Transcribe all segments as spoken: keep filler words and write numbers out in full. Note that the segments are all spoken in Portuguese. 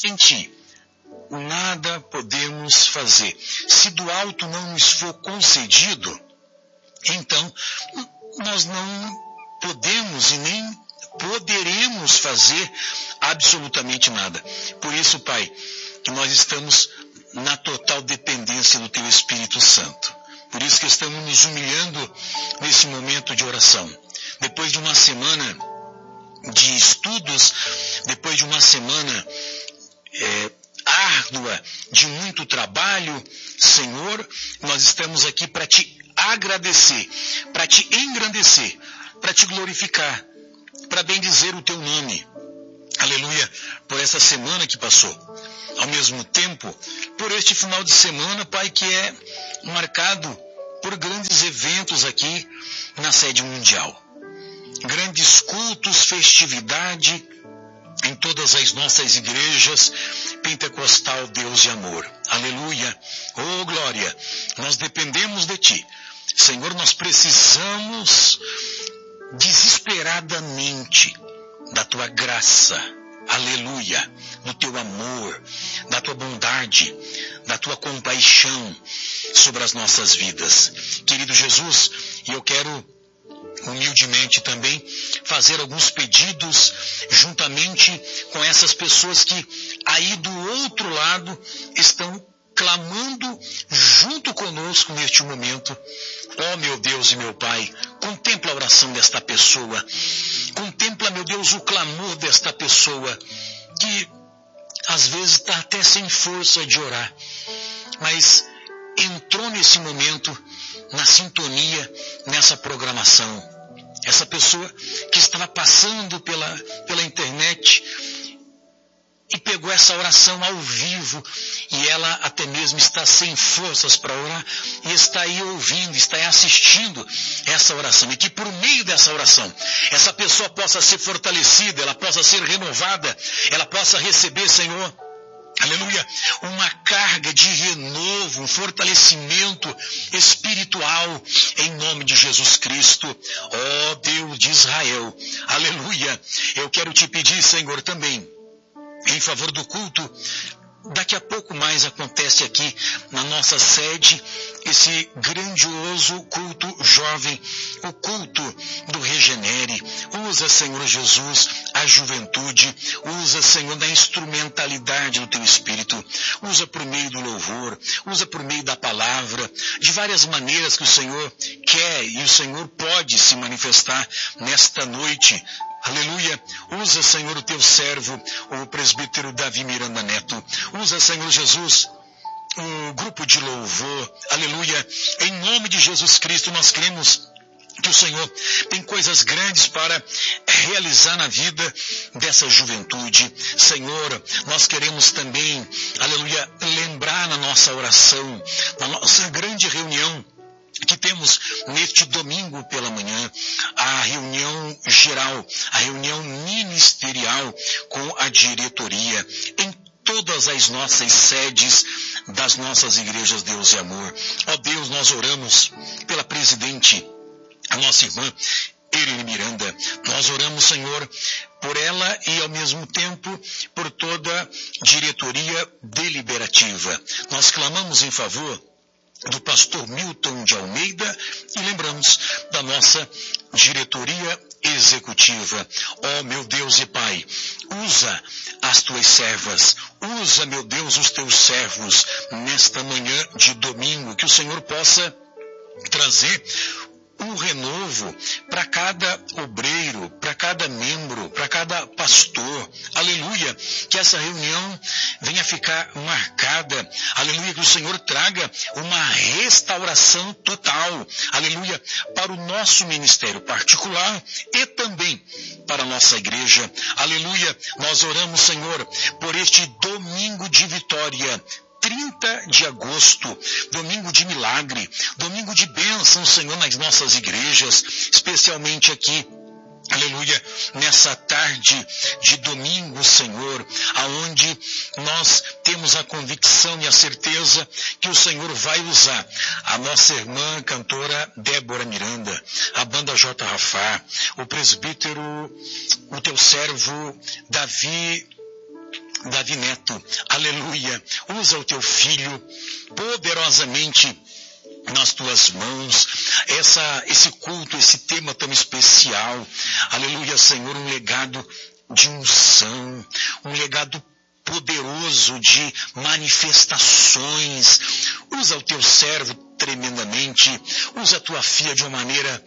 em ti, nada podemos fazer. Se do alto não nos for concedido, então nós não podemos e nem poderemos fazer absolutamente nada. Por isso, Pai, que nós estamos na total dependência do Teu Espírito Santo. Por isso que estamos nos humilhando nesse momento de oração. Depois de uma semana de estudos, depois de uma semana é, árdua, de muito trabalho, Senhor, nós estamos aqui para Te agradecer, para Te engrandecer, para Te glorificar, para bendizer o Teu nome. Aleluia, por essa semana que passou. Ao mesmo tempo, por este final de semana, Pai, que é marcado por grandes eventos aqui na sede mundial. Grandes cultos, festividade em todas as nossas igrejas, pentecostal, Deus de amor. Aleluia, oh glória, nós dependemos de Ti. Senhor, nós precisamos desesperadamente da Tua graça, aleluia, do Teu amor, da Tua bondade, da Tua compaixão sobre as nossas vidas. Querido Jesus, eu quero humildemente também fazer alguns pedidos juntamente com essas pessoas que aí do outro lado estão clamando junto conosco neste momento. Ó meu Deus e meu Pai, contempla a oração desta pessoa, contempla, meu Deus, o clamor desta pessoa, que às vezes está até sem força de orar, mas entrou nesse momento na sintonia, nessa programação. Essa pessoa que estava passando pela, pela internet e pegou essa oração ao vivo, e ela até mesmo está sem forças para orar, e está aí ouvindo, está aí assistindo essa oração, e que por meio dessa oração, essa pessoa possa ser fortalecida, ela possa ser renovada, ela possa receber, Senhor, aleluia, uma carga de renovo, um fortalecimento espiritual, em nome de Jesus Cristo, ó Deus de Israel, aleluia. Eu quero te pedir, Senhor, também, em favor do culto, daqui a pouco mais acontece aqui na nossa sede esse grandioso culto jovem, o culto do Regenere. Usa, Senhor Jesus, a juventude, usa, Senhor, da instrumentalidade do Teu Espírito, usa por meio do louvor, usa por meio da palavra, de várias maneiras que o Senhor quer e o Senhor pode se manifestar nesta noite. Aleluia, usa, Senhor, o Teu servo, o presbítero Davi Miranda Neto, usa, Senhor Jesus, o grupo de louvor, aleluia, em nome de Jesus Cristo nós cremos que o Senhor tem coisas grandes para realizar na vida dessa juventude. Senhor, nós queremos também, aleluia, lembrar na nossa oração, na nossa grande reunião que temos neste domingo pela manhã, a reunião geral, a reunião ministerial com a diretoria, em todas as nossas sedes das nossas igrejas, Deus e amor. Ó Deus, nós oramos pela presidente, a nossa irmã Irene Miranda. Nós oramos, Senhor, por ela e ao mesmo tempo por toda a diretoria deliberativa. Nós clamamos em favor do pastor Milton de Almeida e lembramos da nossa diretoria executiva. Ó meu Deus e Pai, usa as Tuas servas, usa, meu Deus, os Teus servos nesta manhã de domingo, que o Senhor possa trazer um renovo para cada obreiro, para cada membro, para cada pastor, aleluia, que essa reunião venha ficar marcada, aleluia, que o Senhor traga uma restauração total, aleluia, para o nosso ministério particular e também para a nossa igreja, aleluia. Nós oramos, Senhor, por este domingo de vitória, trinta de agosto, domingo de milagre, domingo de bênção, Senhor, nas nossas igrejas, especialmente aqui, aleluia, nessa tarde de domingo, Senhor, aonde nós temos a convicção e a certeza que o Senhor vai usar a nossa irmã cantora Débora Miranda, a banda J. Rafá, o presbítero, o Teu servo Davi Davi Neto, aleluia, usa o teu filho poderosamente nas tuas mãos, essa, esse culto, esse tema tão especial, aleluia, Senhor, um legado de unção, um legado poderoso de manifestações. Usa o teu servo tremendamente, usa a tua filha de uma maneira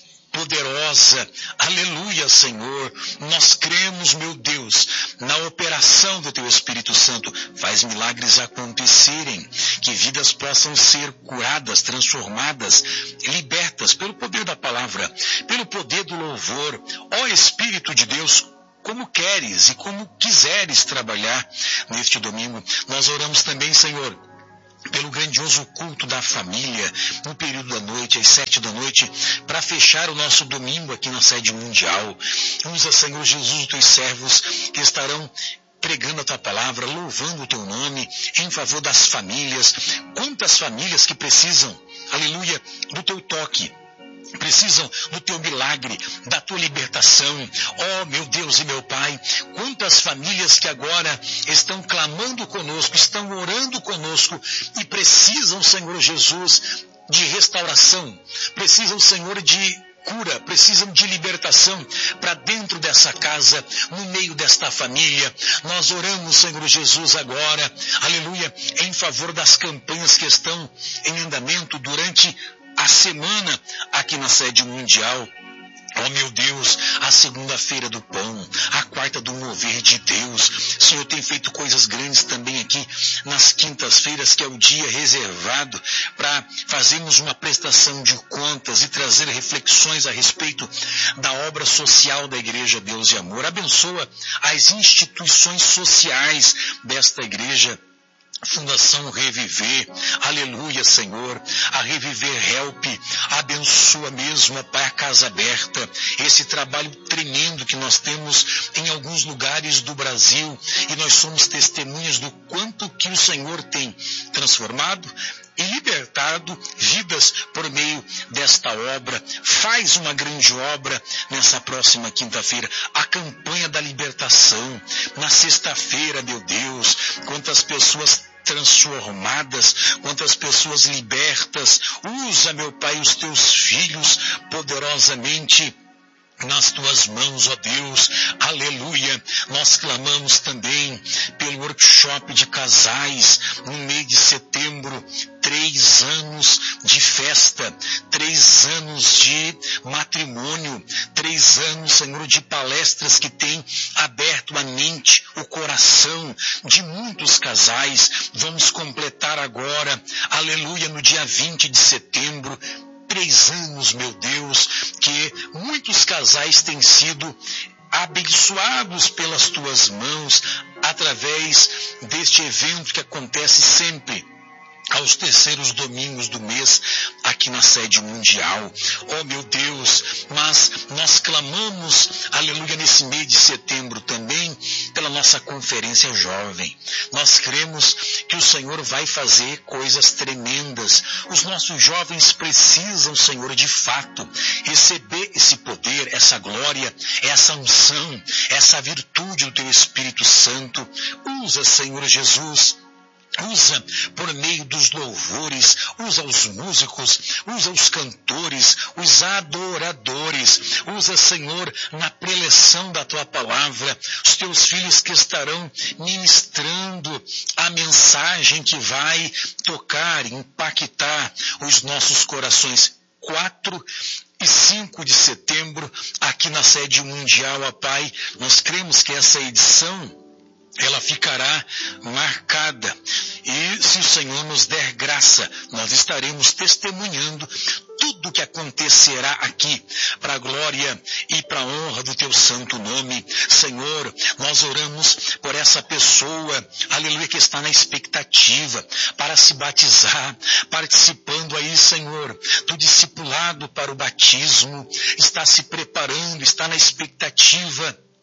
poderosa, aleluia, Senhor. Nós cremos, meu Deus, na operação do teu Espírito Santo. Faz milagres acontecerem, que vidas possam ser curadas, transformadas, libertas pelo poder da palavra, pelo poder do louvor. Ó Espírito de Deus, como queres e como quiseres trabalhar neste domingo. Nós oramos também, Senhor, pelo grandioso culto da família, no período da noite, às sete da noite, para fechar o nosso domingo aqui na sede mundial. Usa, Senhor Jesus, os teus servos que estarão pregando a tua palavra, louvando o teu nome, em favor das famílias. Quantas famílias que precisam, aleluia, do teu toque, precisam do teu milagre, da tua libertação. Oh, meu Deus e meu Pai, quantas famílias que agora estão clamando conosco, estão orando conosco e precisam, Senhor Jesus, de restauração, precisam, Senhor, de cura, precisam de libertação para dentro dessa casa, no meio desta família. Nós oramos, Senhor Jesus, agora, aleluia, em favor das campanhas que estão em andamento durante a semana aqui na sede mundial. Oh, meu Deus, a segunda-feira do pão, a quarta do mover de Deus. O Senhor tem feito coisas grandes também aqui nas quintas-feiras, que é o dia reservado para fazermos uma prestação de contas e trazer reflexões a respeito da obra social da Igreja Deus e Amor. Abençoa as instituições sociais desta igreja. Fundação Reviver, aleluia, Senhor, a Reviver Help, abençoa mesmo, Pai, a Casa Aberta, esse trabalho tremendo que nós temos em alguns lugares do Brasil, e nós somos testemunhas do quanto que o Senhor tem transformado e libertado vidas por meio desta obra. Faz uma grande obra nessa próxima quinta-feira, a campanha da libertação. Na sexta-feira, meu Deus, quantas pessoas transformadas, quantas pessoas libertas. Usa, meu Pai, os teus filhos poderosamente nas tuas mãos, ó Deus, aleluia. Nós clamamos também pelo workshop de casais no mês de setembro, três anos de festa, três anos de matrimônio, três anos, Senhor, de palestras que tem aberto a mente, o coração de muitos casais. Vamos completar agora, aleluia, no dia vinte de setembro, três anos, meu Deus, que muitos casais têm sido abençoados pelas tuas mãos através deste evento que acontece sempre aos terceiros domingos do mês, aqui na sede mundial. Oh, meu Deus, mas nós clamamos, aleluia, nesse mês de setembro também, pela nossa conferência jovem. Nós cremos que o Senhor vai fazer coisas tremendas. Os nossos jovens precisam, Senhor, de fato, receber esse poder, essa glória, essa unção, essa virtude do Teu Espírito Santo. Usa, Senhor Jesus, usa por meio dos louvores, usa os músicos, usa os cantores, os adoradores, usa, Senhor, na preleção da Tua palavra, os Teus filhos que estarão ministrando a mensagem que vai tocar, impactar os nossos corações. quatro e cinco de setembro, aqui na sede mundial, ó Pai, nós cremos que essa edição ela ficará marcada, e se o Senhor nos der graça, nós estaremos testemunhando tudo o que acontecerá aqui, para a glória e para a honra do Teu santo nome. Senhor, nós oramos por essa pessoa, aleluia, que está na expectativa para se batizar, participando aí, Senhor, do discipulado para o batismo, está se preparando, está na expectativa